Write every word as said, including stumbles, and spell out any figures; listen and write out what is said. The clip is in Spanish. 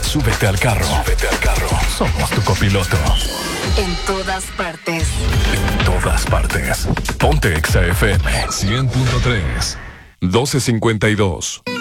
Súbete al carro. Súbete al carro. Somos tu copiloto. En todas partes. En todas partes. Ponte Exa F M. cien punto tres. doce cincuenta y dos.